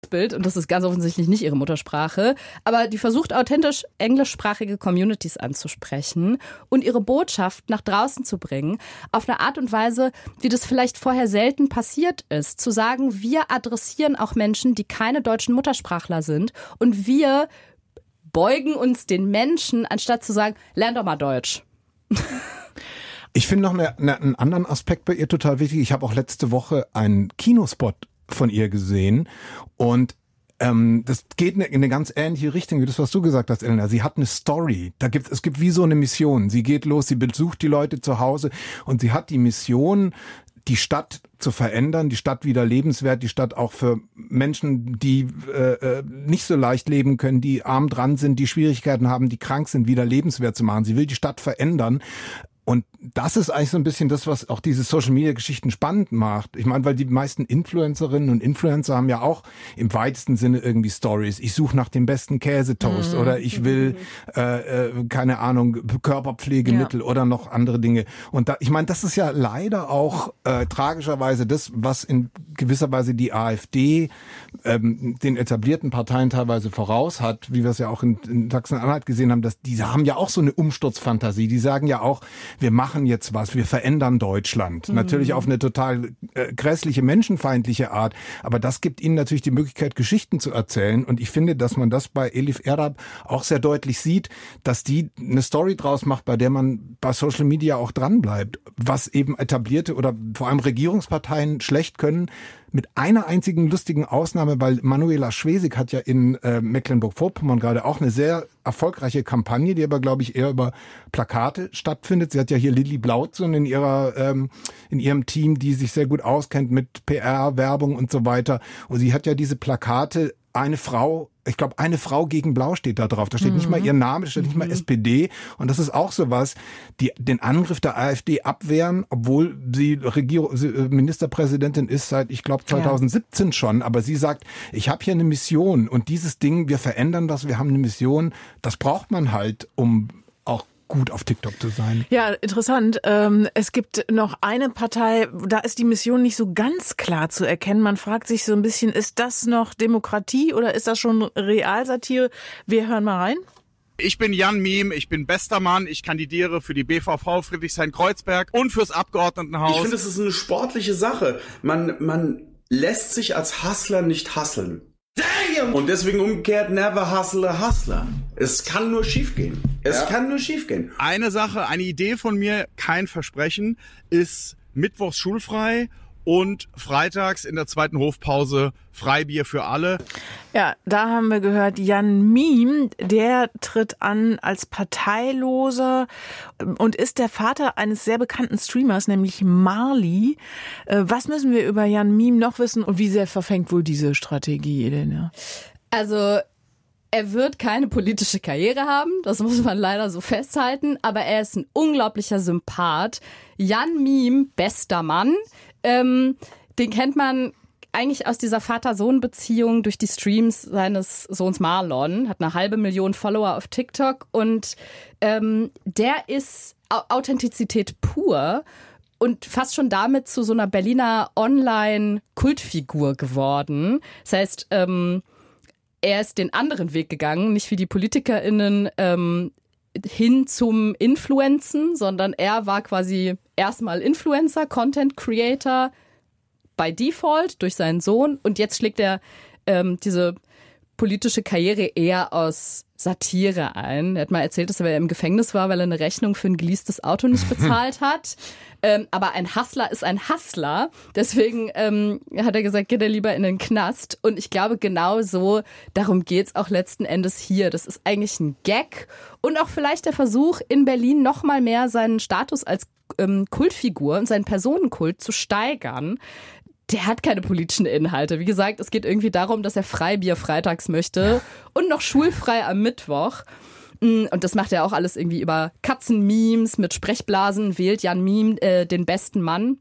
Berufsbild und das ist ganz offensichtlich nicht ihre Muttersprache, aber die versucht authentisch englischsprachige Communities anzusprechen und ihre Botschaft nach draußen zu bringen, auf eine Art und Weise, wie das vielleicht vorher selten passiert ist. Zu sagen, wir adressieren auch Menschen, die keine deutschen Muttersprachler sind und wir beugen uns den Menschen, anstatt zu sagen, lern doch mal Deutsch. Ich finde noch einen anderen Aspekt bei ihr total wichtig. Ich habe auch letzte Woche einen Kinospot von ihr gesehen und das geht in eine ganz ähnliche Richtung wie das, was du gesagt hast, Elena. Sie hat eine Story. Es gibt wie so eine Mission. Sie geht los, sie besucht die Leute zu Hause und sie hat die Mission, die Stadt zu verändern, die Stadt wieder lebenswert, die Stadt auch für Menschen, die nicht so leicht leben können, die arm dran sind, die Schwierigkeiten haben, die krank sind, wieder lebenswert zu machen. Sie will die Stadt verändern. Und das ist eigentlich so ein bisschen das, was auch diese Social-Media-Geschichten spannend macht. Ich meine, weil die meisten Influencerinnen und Influencer haben ja auch im weitesten Sinne irgendwie Stories. Ich suche nach dem besten Käsetoast oder ich will, keine Ahnung, Körperpflegemittel oder noch andere Dinge. Und ich meine, das ist ja leider auch tragischerweise das, was in gewisser Weise die AfD den etablierten Parteien teilweise voraus hat, wie wir es ja auch in Sachsen-Anhalt gesehen haben, dass die haben ja auch so eine Umsturzfantasie. Die sagen ja auch, wir machen jetzt was, wir verändern Deutschland. Natürlich auf eine total grässliche, menschenfeindliche Art, aber das gibt ihnen natürlich die Möglichkeit, Geschichten zu erzählen und ich finde, dass man das bei Elif Erab auch sehr deutlich sieht, dass die eine Story draus macht, bei der man bei Social Media auch dranbleibt, was eben etablierte oder vor allem Regierungsparteien schlecht können, mit einer einzigen lustigen Ausnahme, weil Manuela Schwesig hat ja in Mecklenburg-Vorpommern gerade auch eine sehr erfolgreiche Kampagne, die aber, glaube ich, eher über Plakate stattfindet. Sie hat ja hier Lilly Blautzun in ihrem Team, die sich sehr gut auskennt mit PR, Werbung und so weiter. Und sie hat ja diese Plakate, eine Frau gegen Blau steht da drauf. Da steht nicht mal ihr Name, da steht nicht mal SPD. Und das ist auch sowas, die den Angriff der AfD abwehren, obwohl sie Ministerpräsidentin ist seit, ich glaube, 2017 schon. Aber sie sagt, ich habe hier eine Mission und dieses Ding, wir verändern das, wir haben eine Mission. Das braucht man halt, um auch gut auf TikTok zu sein. Ja, interessant. Es gibt noch eine Partei, da ist die Mission nicht so ganz klar zu erkennen. Man fragt sich so ein bisschen, ist das noch Demokratie oder ist das schon Realsatire? Wir hören mal rein. Ich bin Jan Miem, ich bin bester Mann, ich kandidiere für die BVV Friedrichshain-Kreuzberg und fürs Abgeordnetenhaus. Ich finde, es ist eine sportliche Sache. Man lässt sich als Hustler nicht hustlen. Damn! Und deswegen umgekehrt, never hustle a hustler. Es kann nur schiefgehen. Kann nur schiefgehen. Eine Sache, eine Idee von mir, kein Versprechen, ist mittwochs schulfrei und freitags in der zweiten Hofpause Freibier für alle. Ja, da haben wir gehört, Jan Miem, der tritt an als Parteiloser und ist der Vater eines sehr bekannten Streamers, nämlich Marley. Was müssen wir über Jan Miem noch wissen und wie sehr verfängt wohl diese Strategie, Elena? Also er wird keine politische Karriere haben, das muss man leider so festhalten, aber er ist ein unglaublicher Sympath. Jan Miem, bester Mann, den kennt man eigentlich aus dieser Vater-Sohn-Beziehung durch die Streams seines Sohns Marlon, hat 500.000 Follower auf TikTok und der ist Authentizität pur und fast schon damit zu so einer Berliner Online-Kultfigur geworden. Das heißt, er ist den anderen Weg gegangen, nicht wie die PolitikerInnen hin zum Influenzen, sondern er war quasi erstmal Influencer, Content Creator by Default durch seinen Sohn und jetzt schlägt er diese politische Karriere eher aus Satire ein. Er hat mal erzählt, dass er im Gefängnis war, weil er eine Rechnung für ein geleastes Auto nicht bezahlt hat. Aber ein Hustler ist ein Hustler. Deswegen hat er gesagt, geht er lieber in den Knast. Und ich glaube, genau so, darum geht's auch letzten Endes hier. Das ist eigentlich ein Gag und auch vielleicht der Versuch, in Berlin noch mal mehr seinen Status als Kultfigur und seinen Personenkult zu steigern. Der hat keine politischen Inhalte. Wie gesagt, es geht irgendwie darum, dass er Freibier freitags möchte und noch schulfrei am Mittwoch. Und das macht er auch alles irgendwie über Katzenmemes mit Sprechblasen, wählt Jan Miem den besten Mann.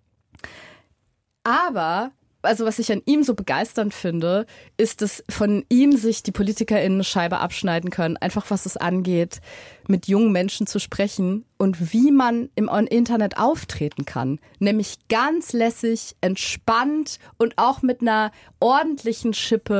Aber, also was ich an ihm so begeisternd finde, ist, dass von ihm sich die PolitikerInnen eine Scheibe abschneiden können. Einfach was es angeht, mit jungen Menschen zu sprechen und wie man im Internet auftreten kann. Nämlich ganz lässig, entspannt und auch mit einer ordentlichen Schippe